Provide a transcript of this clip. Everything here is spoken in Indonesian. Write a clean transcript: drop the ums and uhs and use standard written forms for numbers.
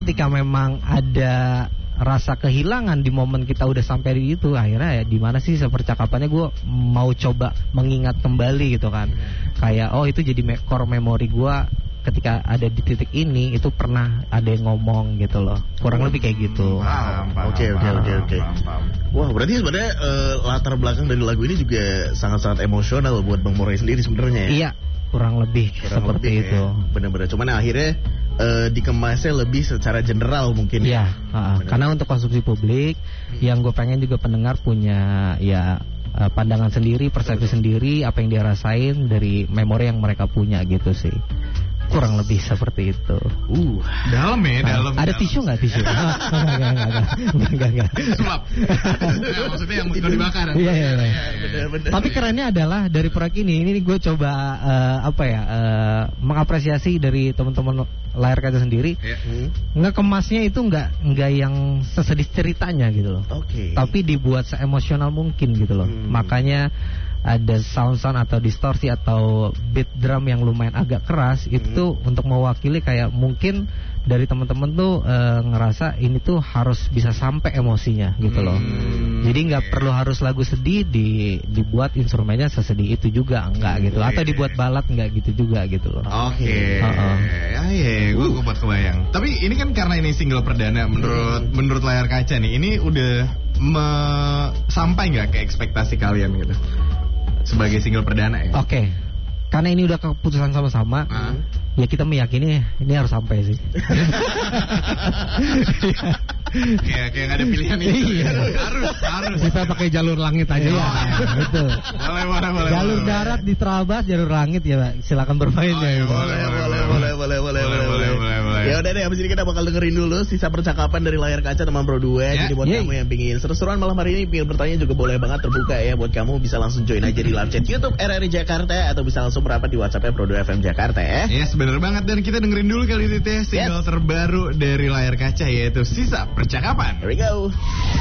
ketika memang ada rasa kehilangan di momen kita udah sampai di itu, akhirnya ya di mana sih percakapannya, gue mau coba mengingat kembali gitu kan. Kayak itu jadi core memory gue ketika ada di titik ini, itu pernah ada yang ngomong gitu loh. Kurang lebih kayak gitu. Oke. Wah, berarti sebenarnya latar belakang dari lagu ini juga sangat-sangat emosional buat Bang Moray sendiri sebenarnya ya. Iya, kurang lebih seperti itu. Ya. Benar-benar. Cuman akhirnya dikemasnya lebih secara general mungkin. Iya, karena untuk konsumsi publik, yang gue pengen juga pendengar punya pandangan sendiri, persepsi sendiri, apa yang dia rasain dari memori yang mereka punya gitu sih. Kurang lebih seperti itu. Dalam ya, dalam. Ada tisu nggak tisu? Enggak. Sulap. Maksudnya yang mau dibakar. Iya. Tapi kerennya adalah dari proyek ini gue coba mengapresiasi dari teman-teman layar kaca sendiri. Ngekemasnya itu nggak yang sesedih ceritanya gitu loh. Tapi dibuat seemosional mungkin gitu loh. Makanya ada sound atau distorsi atau beat drum yang lumayan agak keras, itu untuk mewakili kayak mungkin dari teman-teman tuh ngerasa ini tuh harus bisa sampai emosinya gitu loh. Jadi nggak perlu harus lagu sedih dibuat instrumennya sesedih itu juga, enggak gitu. Atau dibuat balad, enggak gitu juga gitu loh. Gue buat kebayang. Tapi ini kan karena ini single perdana menurut layar kaca nih, ini udah sampai nggak ke ekspektasi kalian gitu? Sebagai single perdana ya. Oke. Karena ini udah keputusan sama-sama, ya kita meyakini ini harus sampai sih. Kayak nggak ada pilihan ini. Harus. Kita pakai jalur langit aja ya. Betul. Boleh. Jalur darat di Terabas, jalur langit ya, Pak. Silakan bermain ya. Boleh. Ya udah deh, abis ini kita bakal dengerin dulu sisa percakapan dari layar kaca teman Pro 2. Jadi buat kamu yang pingin seru-seruan malam hari ini, pingin bertanya juga boleh banget, terbuka ya buat kamu. Bisa langsung join aja di live chat YouTube RRI Jakarta, atau bisa langsung merapat di WhatsApp-nya Pro 2 FM Jakarta ya. Yes, bener banget. Dan kita dengerin dulu kali ini single terbaru dari layar kaca, yaitu Sisa Percakapan. Here we go.